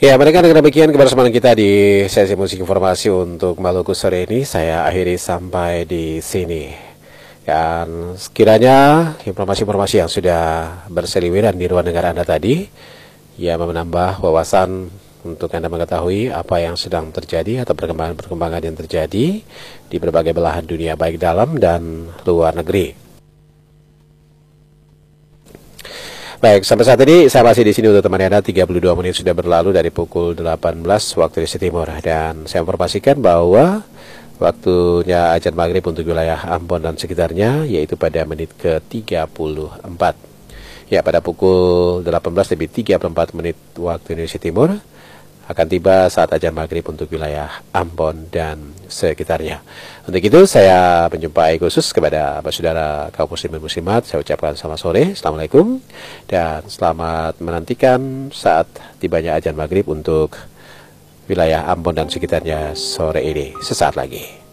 Ya, mereka dengan demikian kebersamaan kita di sesi musik informasi untuk Maluku sore ini saya akhiri sampai di sini. Dan sekiranya informasi-informasi yang sudah berseliweran di luar negara Anda tadi, ya menambah wawasan untuk Anda mengetahui apa yang sedang terjadi atau perkembangan-perkembangan yang terjadi di berbagai belahan dunia baik dalam dan luar negeri. Baik, sampai saat ini saya masih di sini untuk teman Anda. 32 menit sudah berlalu dari pukul 18 waktu Indonesia Timur, dan saya informasikan bahwa waktunya azan maghrib untuk wilayah Ambon dan sekitarnya yaitu pada menit ke-34. Ya, pada pukul 18:34 waktu Indonesia Timur akan tiba saat azan maghrib untuk wilayah Ambon dan sekitarnya. Untuk itu saya menjumpai khusus kepada saudara kaum muslimin muslimat. Saya ucapkan selamat sore, assalamualaikum, dan selamat menantikan saat tibanya azan maghrib untuk wilayah Ambon dan sekitarnya sore ini sesaat lagi.